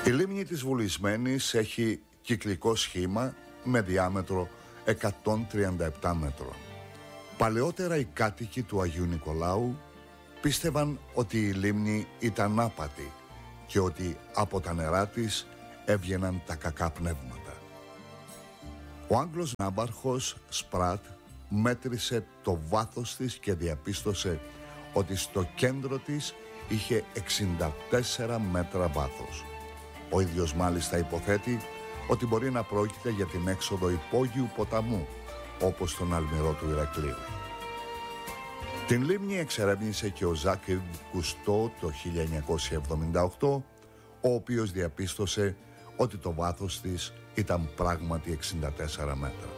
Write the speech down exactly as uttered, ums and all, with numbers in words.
Η λίμνη της Βουλισμένης έχει κυκλικό σχήμα με διάμετρο εκατόν τριάντα επτά μέτρων. Παλαιότερα οι κάτοικοι του Αγίου Νικολάου πίστευαν ότι η λίμνη ήταν άπατη και ότι από τα νερά της έβγαιναν τα κακά πνεύματα. Ο Άγγλος ναύαρχος Σπράτ μέτρησε το βάθος της και διαπίστωσε ότι στο κέντρο της είχε εξήντα τέσσερα μέτρα βάθος. Ο ίδιος μάλιστα υποθέτει ότι μπορεί να πρόκειται για την έξοδο υπόγειου ποταμού, όπως τον Αλμυρό του Ηρακλείου. Την λίμνη εξερεύνησε και ο Ζάκ Κουστό το χίλια εννιακόσια εβδομήντα οκτώ, ο οποίος διαπίστωσε ότι το βάθος της ήταν πράγματι εξήντα τέσσερα μέτρα.